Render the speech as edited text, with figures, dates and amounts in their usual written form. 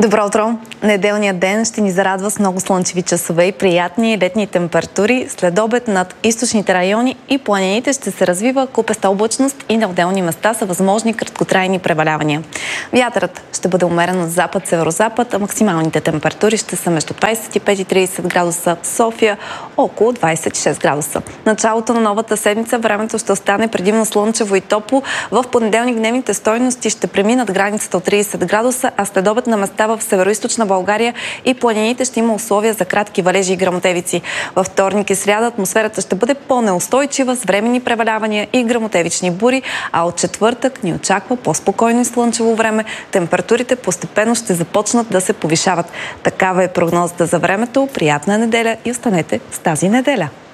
Добро утро! Неделният ден ще ни зарадва с много слънчеви часове и приятни летни температури. След обед над източните райони и планините ще се развива купеста облачност и на отделни места са възможни краткотрайни превалявания. Вятърът ще бъде умерен от запад-северозапад, а максималните температури ще са между 25 и 30 градуса в София, около 26 градуса. Началото на новата седмица времето ще остане предимно слънчево и топло. В понеделник дневните стойности ще преминат границата от 30 градуса, а след обед на места в североизточна България и планините ще има условия за кратки валежи и гръмотевици. Във вторник и сряда атмосферата ще бъде по-неустойчива с временни превалявания и гръмотевични бури, а от четвъртък ни очаква по-спокойно и слънчево време. Температурите постепенно ще започнат да се повишават. Такава е прогнозата за времето. Приятна неделя и останете с тази неделя!